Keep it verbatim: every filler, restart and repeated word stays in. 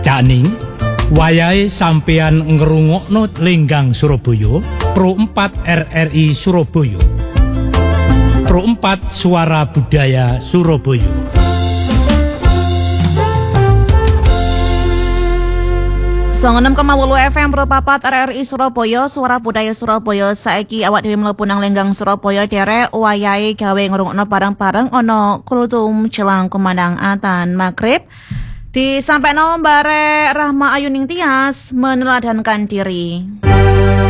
Caning, wayahe sampeyan ngrungokno Lenggang Surabaya, Pro empat R R I Surabaya. Pro empat Suara Budaya Surabaya. enam koma wolu F M Pro papat R R I Surabaya, Suara Budaya Surabaya. Saiki awak dhewe mlebu nang Lenggang Surabaya derek wayahe gawe ngrungokno bareng-bareng ana kultum jelang kumandang adzan maghrib. Disampaikan bare Rahma Ayuning Tias meneladankan diri.